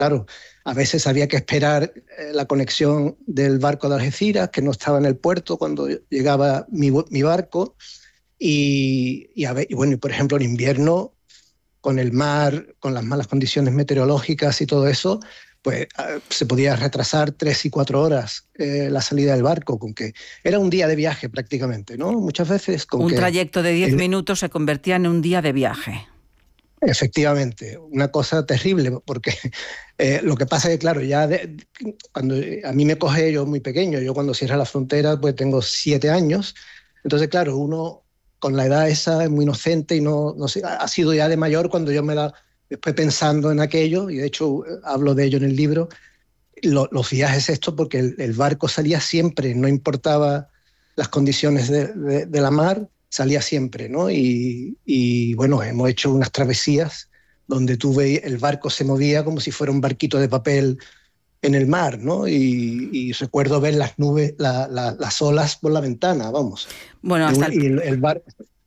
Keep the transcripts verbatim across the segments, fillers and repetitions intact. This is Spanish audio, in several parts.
claro, a veces había que esperar eh, la conexión del barco de Algeciras, que no estaba en el puerto cuando llegaba mi, mi barco. Y, y, a ver, y bueno, y por ejemplo, en invierno, con el mar, con las malas condiciones meteorológicas y todo eso, pues se podía retrasar tres y cuatro horas eh, la salida del barco, con que era un día de viaje prácticamente, ¿no? Muchas veces con un que... trayecto de diez el, minutos se convertía en un día de viaje. Efectivamente, una cosa terrible, porque eh, lo que pasa es que, claro, ya de, cuando a mí me coge yo muy pequeño, yo cuando cierra la frontera pues tengo siete años, entonces claro, uno con la edad esa es muy inocente y no, no sé, ha sido ya de mayor cuando yo me da, después pensando en aquello, y de hecho hablo de ello en el libro, lo, los viajes estos, porque el, el barco salía siempre, no importaba las condiciones de, de, de la mar, salía siempre, ¿no? Y, y bueno, hemos hecho unas travesías donde tú veías, el barco se movía como si fuera un barquito de papel en el mar, ¿no? Y, y recuerdo ver las nubes, la, la, las olas por la ventana, vamos. Bueno, hasta el... Y el, el bar...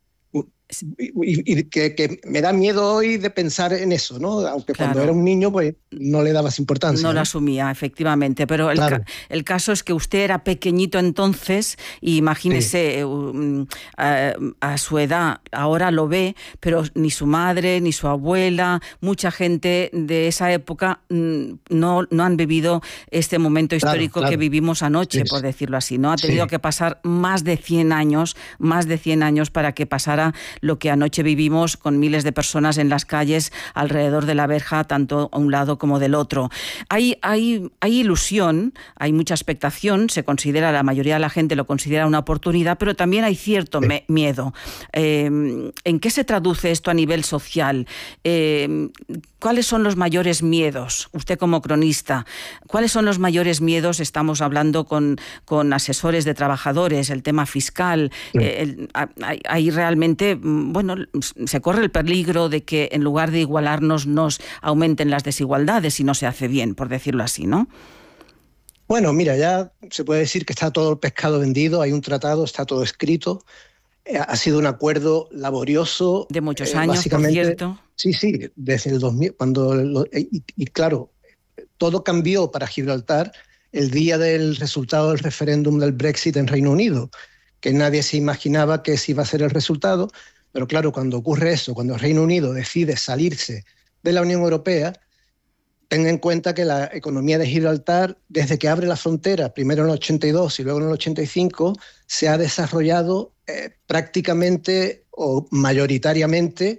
Y, y que, que me da miedo hoy de pensar en eso, ¿no? Aunque claro, cuando era un niño pues no le dabas importancia. No, ¿no? lo asumía, efectivamente, pero el, claro. ca el caso es que usted era pequeñito entonces y imagínese, sí. uh, a, a su edad, ahora lo ve, pero ni su madre, ni su abuela, mucha gente de esa época no, no han vivido este momento histórico claro, claro. que vivimos anoche, sí. por decirlo así, ¿no? Ha tenido sí. que pasar más de cien años, más de cien años para que pasara lo que anoche vivimos con miles de personas en las calles alrededor de la verja, tanto a un lado como del otro. Hay, hay, hay ilusión, hay mucha expectación, se considera, la mayoría de la gente lo considera una oportunidad, pero también hay cierto me miedo. Eh, ¿En qué se traduce esto a nivel social? Eh, ¿Cuáles son los mayores miedos? Usted como cronista, ¿cuáles son los mayores miedos? Estamos hablando con, con asesores de trabajadores, el tema fiscal. Sí. Eh, el, hay, hay realmente, bueno, se corre el peligro de que en lugar de igualarnos nos aumenten las desigualdades si no se hace bien, por decirlo así, ¿no? Bueno, mira, ya se puede decir que está todo el pescado vendido, hay un tratado, está todo escrito. Ha sido un acuerdo laborioso. De muchos eh, años, por cierto. Sí, sí, desde el dos mil, cuando lo, y, y claro, todo cambió para Gibraltar el día del resultado del referéndum del Brexit en Reino Unido, que nadie se imaginaba que ese iba a ser el resultado, pero claro, cuando ocurre eso, cuando el Reino Unido decide salirse de la Unión Europea, tenga en cuenta que la economía de Gibraltar, desde que abre la frontera, primero en el ochenta y dos y luego en el ochenta y cinco, se ha desarrollado eh, prácticamente o mayoritariamente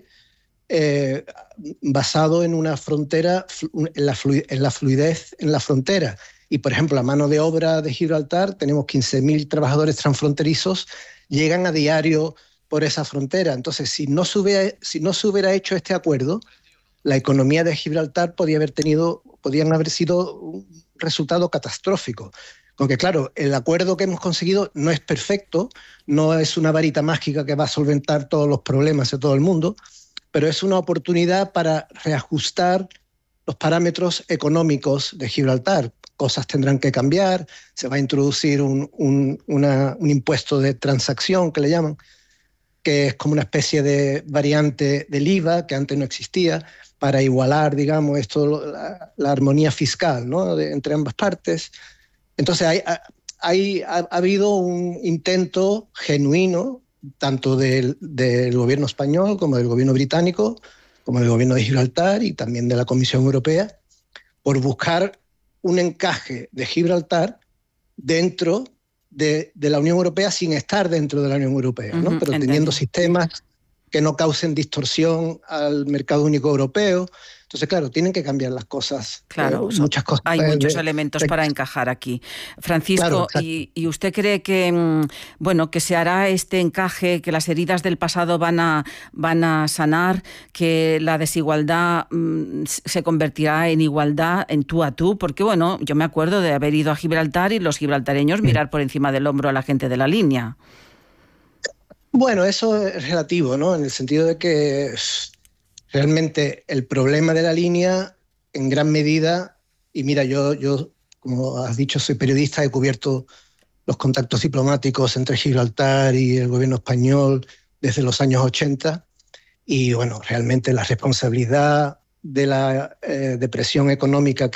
eh, basado en una frontera, en la, flu en la fluidez en la frontera. Y, por ejemplo, la mano de obra de Gibraltar, tenemos quince mil trabajadores transfronterizos, llegan a diario por esa frontera. Entonces, si no se hubiera, si no se hubiera hecho este acuerdo, la economía de Gibraltar podía haber tenido, podían haber sido un resultado catastrófico. Porque, claro, el acuerdo que hemos conseguido no es perfecto, no es una varita mágica que va a solventar todos los problemas de todo el mundo, pero es una oportunidad para reajustar los parámetros económicos de Gibraltar. Cosas tendrán que cambiar, se va a introducir un, un, una, un impuesto de transacción, que le llaman, que es como una especie de variante del I V A, que antes no existía, para igualar, digamos, esto, la, la armonía fiscal, ¿no? de, entre ambas partes. Entonces, hay, hay, ha, ha habido un intento genuino, tanto del, del gobierno español como del gobierno británico, como del gobierno de Gibraltar y también de la Comisión Europea, por buscar un encaje de Gibraltar dentro de, de la Unión Europea sin estar dentro de la Unión Europea, ¿no? Uh-huh, pero teniendo entiendo. sistemas que no causen distorsión al mercado único europeo. Entonces, claro, tienen que cambiar las cosas. Claro, eh, muchas cosas. Hay muchos de, elementos de, para encajar aquí. Francisco, claro, y, ¿y usted cree que, bueno, que se hará este encaje, que las heridas del pasado van a, van a sanar, que la desigualdad mmm, se convertirá en igualdad, en tú a tú? Porque, bueno, yo me acuerdo de haber ido a Gibraltar y los gibraltareños sí. mirar por encima del hombro a la gente de la línea. Bueno, eso es relativo, ¿no? En el sentido de que realmente el problema de la línea, en gran medida, y mira, yo, yo, como has dicho, soy periodista, he cubierto los contactos diplomáticos entre Gibraltar y el gobierno español desde los años ochenta, y bueno, realmente la responsabilidad de la eh, depresión económica